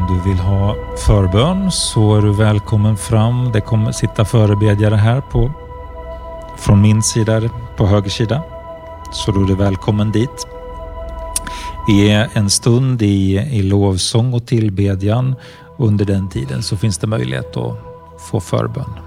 Om du vill ha förbön så är du välkommen fram. Det kommer sitta förebedjare här från min sida, på höger sida. Så då är du välkommen dit. Vi är en stund i lovsång och tillbedjan. Under den tiden så finns det möjlighet att få förbön.